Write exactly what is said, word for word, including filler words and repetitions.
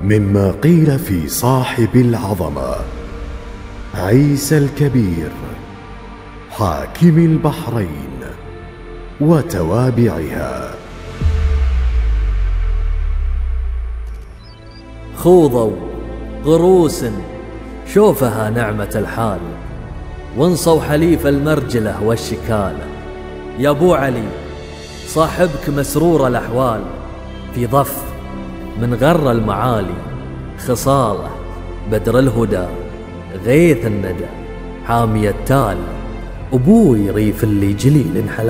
مما قيل في صاحب العظمة عيسى الكبير حاكم البحرين وتوابعها. خوضوا غروس شوفها نعمة الحال، وانصوا حليف المرجلة والشكالة. يا ابو علي صاحبك مسرور الأحوال، في ضف من غر المعالي خصاله بدر الهدى غيث الندى حامي التال. أبوي ريف اللي جليل حلال.